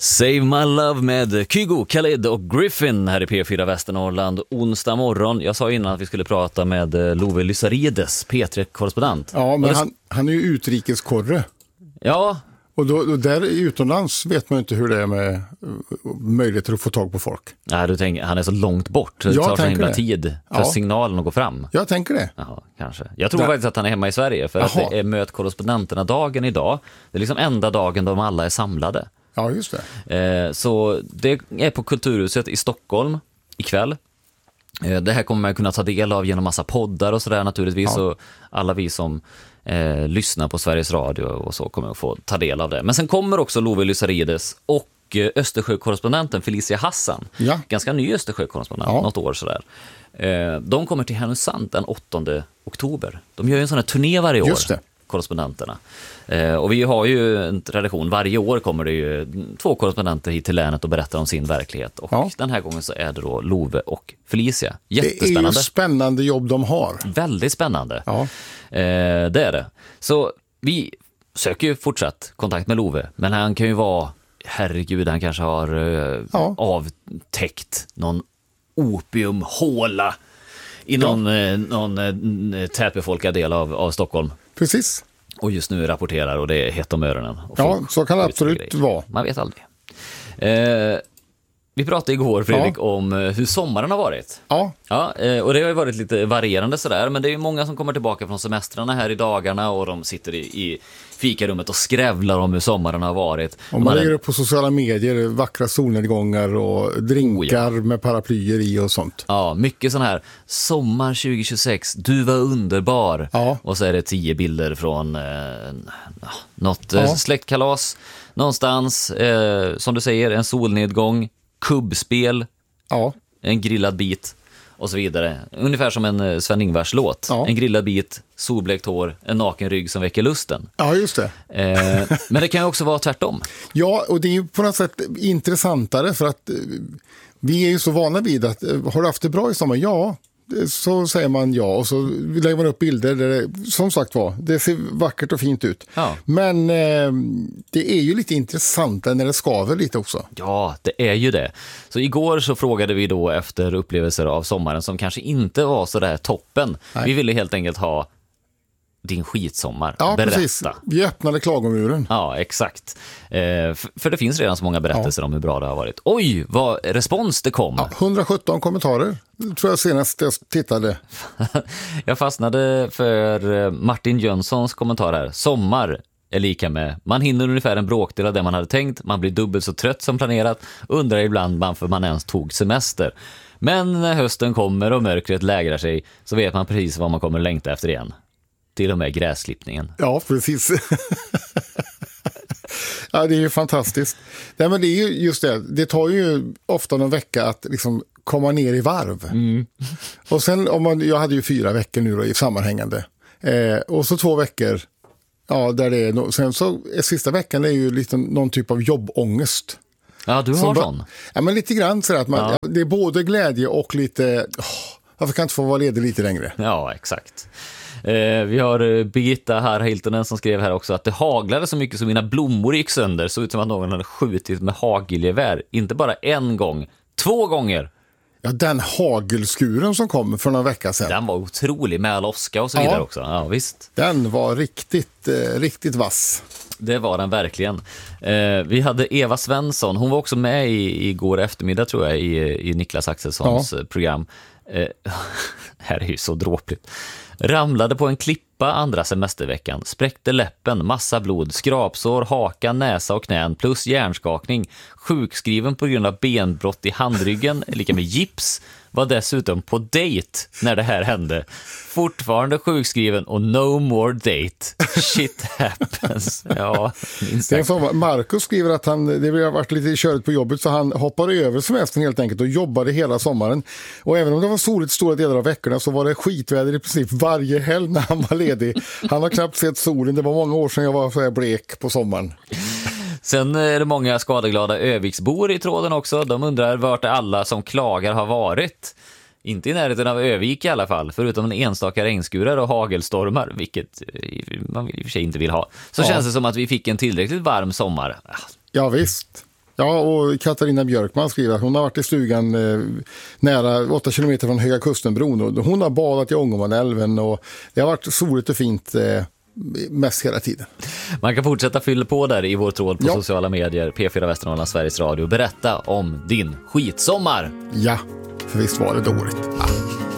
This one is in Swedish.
Save My Love med Kygo, Khalid och Griffin här i P4 Västernorrland onsdag morgon. Jag sa innan att vi skulle prata med Love Lysarides, P3-korrespondent. Ja, men han är ju utrikeskorre. Ja. Och då där utomlands vet man ju inte hur det är med möjligheter att få tag på folk. Nej, du tänker, han är så långt bort. Det tar så himla tid för signalen att gå fram. Jag tänker det. Ja, kanske. Jag tror faktiskt att han är hemma i Sverige för att det är mötkorrespondenterna dagen idag. Det är liksom enda dagen de alla är samlade. Ja, just det. Så det är på Kulturhuset i Stockholm ikväll. Det här kommer man kunna ta del av genom massa poddar och sådär naturligtvis. Ja. Och alla vi som lyssnar på Sveriges Radio och så kommer att få ta del av det. Men sen kommer också Love Lysarides och Östersjökorrespondenten Felicia Hassan. Ja. Ganska ny Östersjökorrespondent, något år sådär. De kommer till Härnösand den 8 oktober. De gör ju en sån här turné varje år. Just det. Korrespondenterna. Och vi har ju en tradition, varje år kommer det ju 2 korrespondenter hit till länet och berättar om sin verklighet. Och den här gången så är det då Love och Felicia. Jättespännande. Det är ju spännande jobb de har. Väldigt spännande. Ja. Det är det. Så vi söker ju fortsatt kontakt med Love, men han kan ju vara, herregud, han kanske har avtäckt någon opiumhåla i någon tätbefolkad del av Stockholm. Precis. Och just nu rapporterar och det är hett om öronen. Ja, så kan det absolut vara. Man vet aldrig. Vi pratade igår, Fredrik, om hur sommaren har varit. Ja. Och det har ju varit lite varierande sådär, men det är ju många som kommer tillbaka från semestrarna här i dagarna och de sitter i fikarummet och skrävlar om hur sommaren har varit. Och man lägger upp på sociala medier vackra solnedgångar och drinkar med paraplyer i och sånt. Ja, mycket sån här sommar 2026, du var underbar. Ja. Och så är det 10 bilder från något släktkalas någonstans, som du säger, en solnedgång, kubbspel, en grillad bit och så vidare. Ungefär som en Sven-Ingvars låt. Ja. En grillad bit, solblekt hår, en naken rygg som väcker lusten. Ja, just det. Men det kan ju också vara tvärtom. Ja, och det är ju på något sätt intressantare för att vi är ju så vana vid att har du haft det bra i sommar? Ja, så säger man ja och så lägger man upp bilder där det, som sagt var, det ser vackert och fint ut. Ja. Men det är ju lite intressantare när det skaver lite också. Ja, det är ju det. Så igår så frågade vi då efter upplevelser av sommaren som kanske inte var så där toppen. Nej. Vi ville helt enkelt ha din skitsommar. Ja, berätta. Precis. Vi öppnade klagomuren. Ja, exakt. För det finns redan så många berättelser om hur bra det har varit. Oj, vad respons det kom. Ja, 117 kommentarer, tror jag senast jag tittade. Jag fastnade för Martin Jönssons kommentar här. Sommar är lika med, man hinner ungefär en bråkdel av det man hade tänkt. Man blir dubbelt så trött som planerat. Undrar ibland varför man ens tog semester. Men när hösten kommer och mörkret lägrar sig så vet man precis vad man kommer längta efter igen. Till och med gräsklippningen. Ja, precis. Ja, det är ju fantastiskt. Nej, men det är ju just det. Det tar ju ofta någon vecka att liksom komma ner i varv. Mm. Och sen, jag hade ju 4 veckor nu då, i sammanhängande. Och så 2 veckor. Ja, där det är sen så sista veckan är ju lite någon typ av jobbångest. Ja, du har sån. Ja, men lite grann så att det är både glädje och lite... varför kan jag inte få vara ledig lite längre? Ja, exakt. Vi har Birgitta här Hiltonen som skrev här också att det haglade så mycket som mina blommor gick sönder. Så ut som att någon hade skjutit med hagelgevär. Inte bara en gång, 2 gånger. Ja, den hagelskuren som kom för några vecka sedan. Den var otrolig med all åska och så vidare också. Ja, visst. Den var riktigt vass. Det var den verkligen. Vi hade Eva Svensson. Hon var också med igår eftermiddag tror jag i Niklas Axelssons program. Här är ju så dråpligt. Ramlade på en klippa andra semesterveckan, spräckte läppen, massa blod, skrapsår, haka, näsa och knän plus hjärnskakning, sjukskriven på grund av benbrott i handryggen, lika med gips, var dessutom på date när det här hände. Fortfarande sjukskriven och no more date. Shit happens. Ja, minst sagt. Marcus skriver att det har varit lite körigt på jobbet så han hoppade över semestern helt enkelt och jobbade hela sommaren. Och även om det var soligt stora delar av veckorna så var det skitväder i princip varje helg när han var ledig. Han har knappt sett solen. Det var många år sedan jag var så här blek på sommaren. Sen är det många skadeglada Öviksbor i tråden också. De undrar vart alla som klagar har varit. Inte i närheten av Övik i alla fall, förutom en enstaka regnskurar och hagelstormar, vilket man i och för sig inte vill ha. Så känns det som att vi fick en tillräckligt varm sommar. Ja, visst. Ja, och Katarina Björkman skriver att hon har varit i stugan nära 8 kilometer från Höga Kustenbron. Och hon har badat i Ångermanälven och det har varit soligt och fint mest hela tiden. Man kan fortsätta fylla på där i vår tråd på sociala medier, P4 Västernorrland, Sveriges Radio. Berätta om din skitsommar. Ja, för visst var det dåligt. Ja.